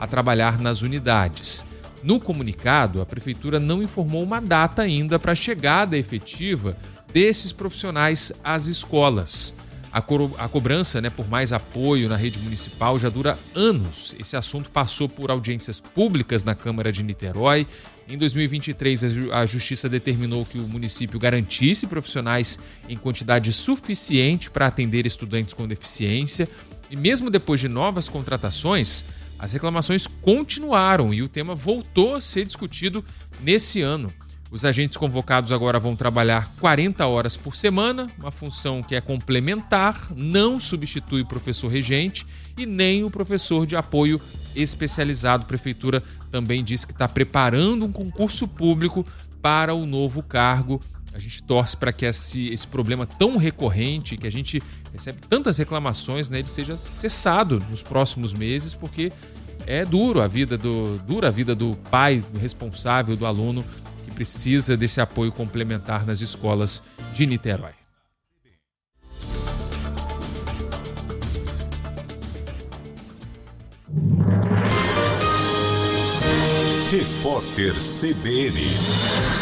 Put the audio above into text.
a trabalhar nas unidades. No comunicado, a Prefeitura não informou uma data ainda para a chegada efetiva desses profissionais às escolas. A cobrança, por mais apoio na rede municipal já dura anos. Esse assunto passou por audiências públicas na Câmara de Niterói. Em 2023, a Justiça determinou que o município garantisse profissionais em quantidade suficiente para atender estudantes com deficiência. E mesmo depois de novas contratações, as reclamações continuaram e o tema voltou a ser discutido nesse ano. Os agentes convocados agora vão trabalhar 40 horas por semana, uma função que é complementar, não substitui o professor regente e nem o professor de apoio especializado. A Prefeitura também disse que está preparando um concurso público para o novo cargo. A gente torce para que esse problema tão recorrente, que a gente recebe tantas reclamações, ele seja cessado nos próximos meses, porque é dura a vida do pai, do responsável, do aluno, que precisa desse apoio complementar nas escolas de Niterói. Repórter CBN.